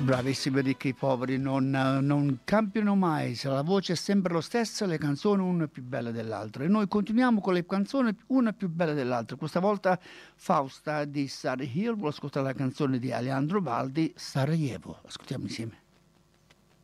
Bravissimi ricchi e poveri, non cambiano mai, se la voce è sempre lo stessa, le canzoni una più bella dell'altra. E noi continuiamo con le canzoni una più bella dell'altra. Questa volta Fausta di Sarri Hill, vuole ascoltare la canzone di Alejandro Baldi, Sarajevo. Ascoltiamo insieme.